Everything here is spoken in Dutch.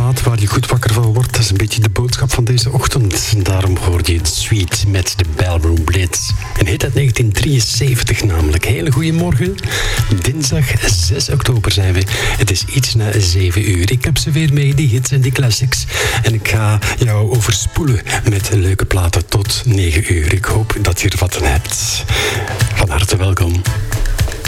plaat waar je goed wakker van wordt. Dat is een beetje de boodschap van deze ochtend. Daarom hoorde je het Sweet met de Ballroom Blitz. Een hit uit 1973 namelijk. Hele goede morgen. Dinsdag 6 oktober zijn we. Het is iets na 7 uur. Ik heb ze weer mee, die hits en die classics. En ik ga jou overspoelen met leuke platen tot 9 uur. Ik hoop dat je er wat aan hebt. Van harte welkom.